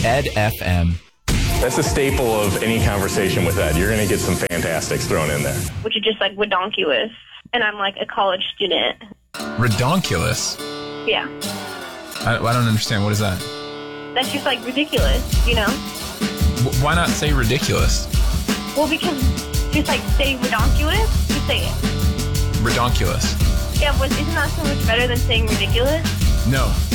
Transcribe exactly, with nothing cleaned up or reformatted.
Ed F M. That's a staple of any conversation with Ed. You're going to get some fantastics thrown in there. Which is just like redonkulous. And I'm like a college student. Redonkulous? Yeah. I, I don't understand. What is that? That's just like ridiculous, you know? W- why not say ridiculous? Well, because just like say redonkulous, just say it. Redonkulous. Yeah, but isn't that so much better than saying ridiculous? No.